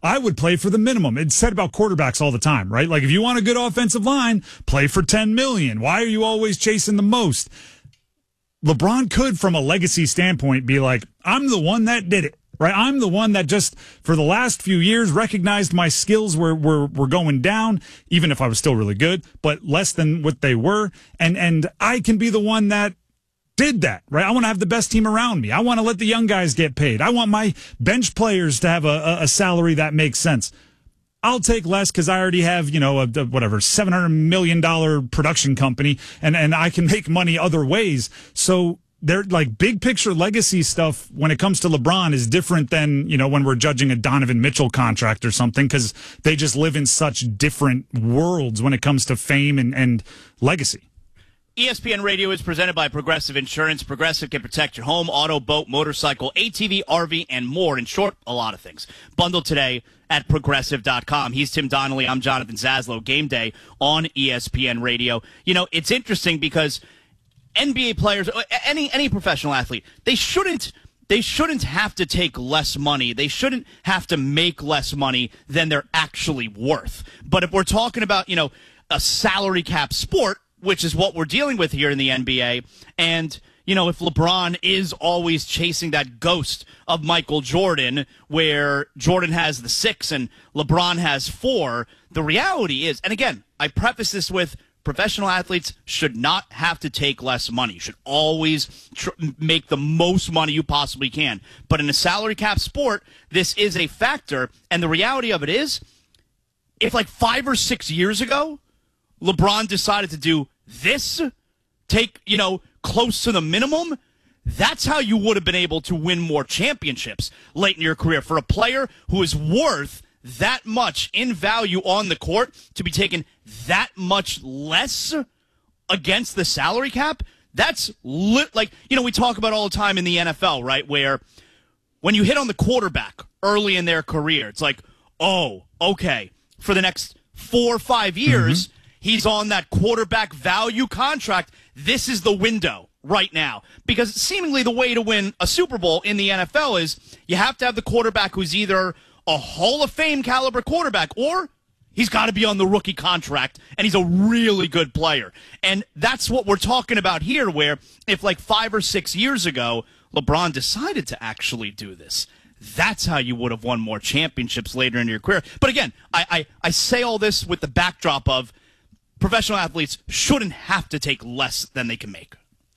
I would play for the minimum. It's said about quarterbacks all the time, right? Like if you want a good offensive line, play for $10 million. Why are you always chasing the most? LeBron could, from a legacy standpoint, be like, I'm the one that did it, right? I'm the one that just, for the last few years, recognized my skills were going down, even if I was still really good, but less than what they were. And I can be the one that did that, right? I want to have the best team around me. I want to let the young guys get paid. I want my bench players to have a salary that makes sense. I'll take less because I already have, a $700 million production company, and I can make money other ways. So they're like big picture legacy stuff when it comes to LeBron is different than, when we're judging a Donovan Mitchell contract or something, because they just live in such different worlds when it comes to fame and legacy. ESPN Radio is presented by Progressive Insurance. Progressive can protect your home, auto, boat, motorcycle, ATV, RV, and more. In short, a lot of things. Bundle today at Progressive.com. He's Tim Donnelly. I'm Jonathan Zaslow. Game day on ESPN Radio. It's interesting because NBA players, any professional athlete, they shouldn't have to take less money. They shouldn't have to make less money than they're actually worth. But if we're talking about, a salary cap sport, which is what we're dealing with here in the NBA. And, if LeBron is always chasing that ghost of Michael Jordan, where Jordan has the 6 and LeBron has 4, the reality is, and again, I preface this with professional athletes should not have to take less money. You should always make the most money you possibly can. But in a salary cap sport, this is a factor. And the reality of it is, if like 5 or 6 years ago, LeBron decided to do this, take, close to the minimum, that's how you would have been able to win more championships late in your career. For a player who is worth that much in value on the court to be taken that much less against the salary cap, that's we talk about all the time in the NFL, right, where when you hit on the quarterback early in their career, it's like, oh, okay, for the next 4 or 5 years, he's on that quarterback value contract. This is the window right now. Because seemingly the way to win a Super Bowl in the NFL is you have to have the quarterback who's either a Hall of Fame caliber quarterback or he's got to be on the rookie contract and he's a really good player. And that's what we're talking about here, where if like 5 or 6 years ago LeBron decided to actually do this, that's how you would have won more championships later in your career. But again, I say all this with the backdrop of professional athletes shouldn't have to take less than they can make.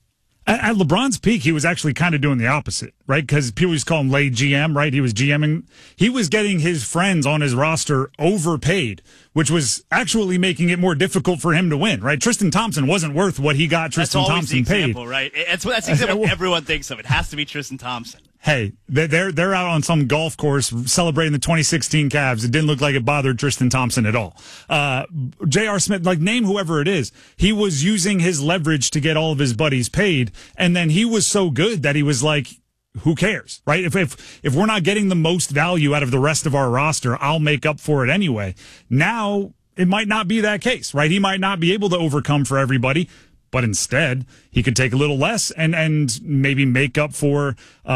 At LeBron's peak, he was actually kind of doing the opposite, right? Because people used to call him lay GM, right? He was GMing. He was getting his friends on his roster overpaid, which was actually making it more difficult for him to win, right? Tristan Thompson wasn't worth what he got Tristan Thompson paid. That's always the example, right? That's the example everyone thinks of. It has to be Tristan Thompson. Hey, they're out on some golf course celebrating the 2016 Cavs. It didn't look like it bothered Tristan Thompson at all. J.R. Smith, name whoever it is, he was using his leverage to get all of his buddies paid, and then he was so good that he was like, who cares, right? If we're not getting the most value out of the rest of our roster, I'll make up for it anyway. Now, it might not be that case, right? He might not be able to overcome for everybody. But instead, he could take a little less and maybe make up for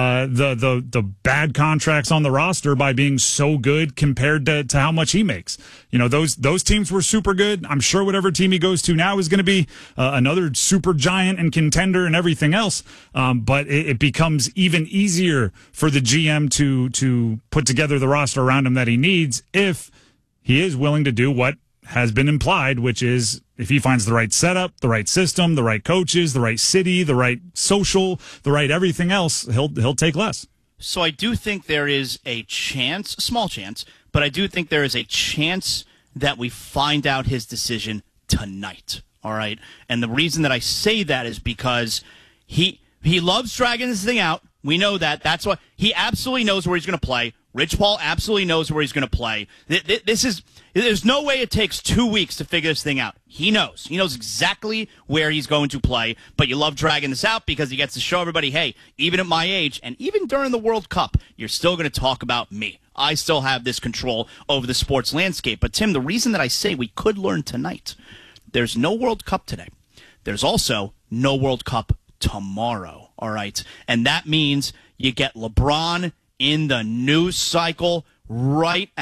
the bad contracts on the roster by being so good compared to how much he makes. Those teams were super good. I'm sure whatever team he goes to now is going to be another super giant and contender and everything else. But it becomes even easier for the GM to put together the roster around him that he needs if he is willing to do what has been implied, which is if he finds the right setup, the right system, the right coaches, the right city, the right social, the right everything else, he'll take less. So I do think there is a chance, a small chance, but I do think there is a chance that we find out his decision tonight. All right. And the reason that I say that is because he loves dragging this thing out. We know that. That's why he absolutely knows where he's going to play. Rich Paul absolutely knows where he's going to play. There's no way it takes 2 weeks to figure this thing out. He knows. He knows exactly where he's going to play, but you love dragging this out because he gets to show everybody, hey, even at my age and even during the World Cup, you're still going to talk about me. I still have this control over the sports landscape. But, Tim, the reason that I say we could learn tonight, there's no World Cup today. There's also no World Cup tomorrow, all right? And that means you get LeBron in the news cycle right